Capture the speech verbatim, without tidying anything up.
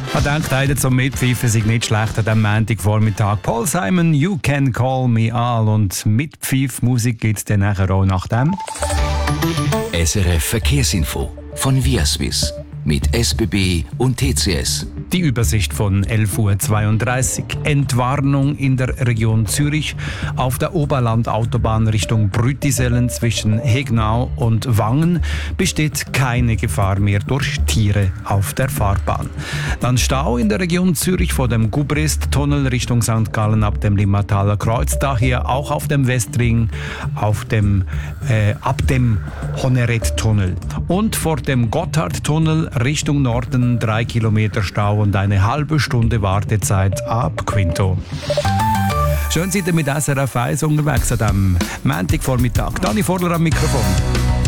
Man denkt, einer zum Mitpfeifen sei nicht schlecht an diesem Montagvormittag. Paul Simon, You Can Call Me All. Und Mitpfeifmusik gibt es dann nachher auch nach dem. S R F Verkehrsinfo von Viaswiss mit S B B und T C S. Die Übersicht von elf Uhr zweiunddreißig. Entwarnung in der Region Zürich. Auf der Oberland-Autobahn Richtung Brüttisellen zwischen Hegnau und Wangen besteht keine Gefahr mehr durch Tiere auf der Fahrbahn. Dann Stau in der Region Zürich vor dem Gubrist-Tunnel Richtung Sankt Gallen ab dem Limmataler Kreuz. Daher auch auf dem Westring auf dem, äh, ab dem Honeret-Tunnel. Und vor dem Gotthard-Tunnel Richtung Norden drei Kilometer Stau und eine halbe Stunde Wartezeit ab Quinto. Schön seid ihr mit S R F eins unterwegs an diesem Montagvormittag. Dani Vorler am Mikrofon.